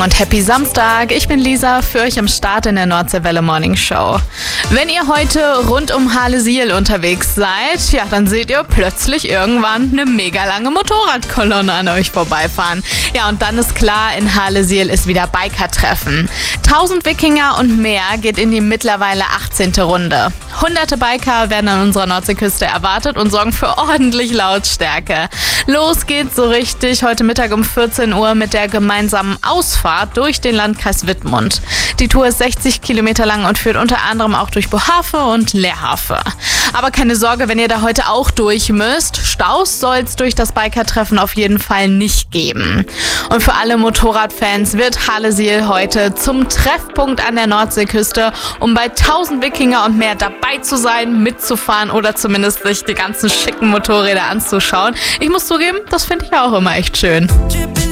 und Happy Samstag. Ich bin Lisa, für euch am Start in der Nordseewelle Morning Show. Wenn ihr heute rund um Harlesiel unterwegs seid, ja, dann seht ihr plötzlich irgendwann eine mega lange Motorradkolonne an euch vorbeifahren. Ja, und dann ist klar, in Harlesiel ist wieder Biker-Treffen. 1000 Wikinger und mehr geht in die mittlerweile 18. Runde. Hunderte Biker werden an unserer Nordseeküste erwartet und sorgen für ordentlich Lautstärke. Los geht's so richtig heute Mittag um 14 Uhr mit der gemeinsamen Ausfahrt durch den Landkreis Wittmund. Die Tour ist 60 Kilometer lang und führt unter anderem auch durch Bohafe und Lehrhafe. Aber keine Sorge, wenn ihr da heute auch durch müsst. Staus soll's durch das Biker-Treffen auf jeden Fall nicht geben. Und für alle Motorradfans wird Harlesiel heute zum Treffpunkt an der Nordseeküste, um bei 1000 Wikinger und mehr dabei zu sein, mitzufahren oder zumindest sich die ganzen schicken Motorräder anzuschauen. Ich muss zugeben, das finde ich auch immer echt schön.